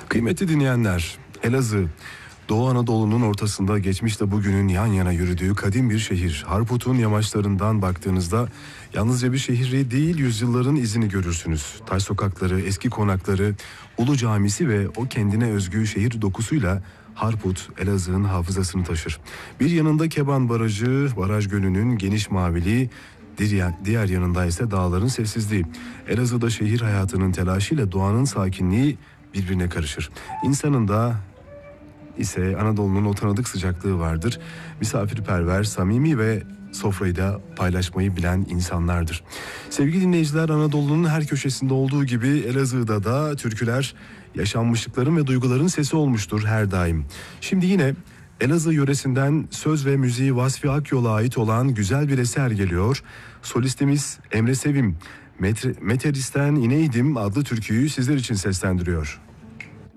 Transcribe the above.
Kıymetli dinleyenler, Elazığ, Doğu Anadolu'nun ortasında geçmişte bugünün yan yana yürüdüğü kadim bir şehir. Harput'un yamaçlarından baktığınızda yalnızca bir şehri değil, yüzyılların izini görürsünüz. Taş sokakları, eski konakları, Ulu Camisi ve o kendine özgü şehir dokusuyla Harput, Elazığ'ın hafızasını taşır. Bir yanında Keban Barajı, Baraj Gölü'nün geniş maviliği, diğer yanında ise dağların sessizliği. Elazığ'da şehir hayatının telaşıyla doğanın sakinliği birbirine karışır. İnsanın da ise Anadolu'nun o tanıdık sıcaklığı vardır. Misafirperver, samimi ve sofrayı da paylaşmayı bilen insanlardır. Sevgili dinleyiciler, Anadolu'nun her köşesinde olduğu gibi Elazığ'da da türküler yaşanmışlıkların ve duyguların sesi olmuştur her daim. Şimdi yine Elazığ yöresinden söz ve müziği Vasfi Akyol'a ait olan güzel bir eser geliyor. Solistimiz Emre Sevim, Meteris'ten İneydim adlı türküyü sizler için seslendiriyor.